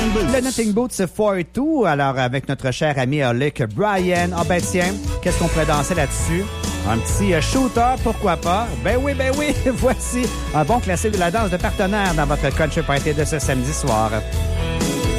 Boots. Le Nothing Boots 4-2. Alors, avec notre cher ami Alec Bryan. Ah ben tiens, qu'est-ce qu'on pourrait danser là-dessus? Un petit shooter, pourquoi pas? Ben oui, voici un bon classique de la danse de partenaire dans votre Country Party de ce samedi soir.